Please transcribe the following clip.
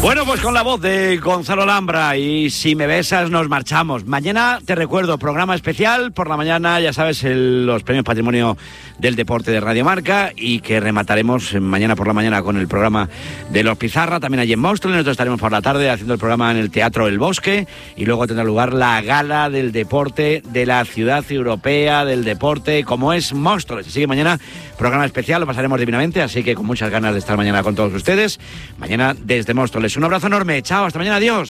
Bueno, pues con la voz de Gonzalo Alhambra y Si me besas nos marchamos. Mañana, te recuerdo, programa especial por la mañana, ya sabes, los premios Patrimonio del Deporte de Radio Marca, y que remataremos mañana por la mañana con el programa de Los Pizarra, también allí en Móstoles. Nosotros estaremos por la tarde haciendo el programa en el Teatro El Bosque, y luego tendrá lugar la gala del deporte de la ciudad europea del deporte, como es Móstoles. Así que mañana, programa especial, lo pasaremos divinamente, así que con muchas ganas de estar mañana con todos ustedes. Mañana desde Móstoles. Un abrazo enorme. Chao, hasta mañana. Adiós.